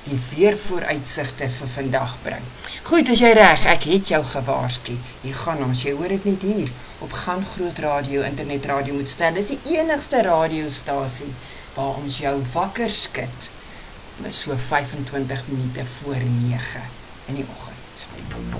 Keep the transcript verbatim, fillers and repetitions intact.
die weervooruitsigte vir vandag bring. Goed, as jy reg, ek het jou gewaarsku. Hier gaan ons, jy hoor dit net hier, op Gaan Groot Radio, internetradio moet stel. Dis die enigste radiostasie waar ons jou wakker skud, so vyfentwintig minute voor nege in die oggend.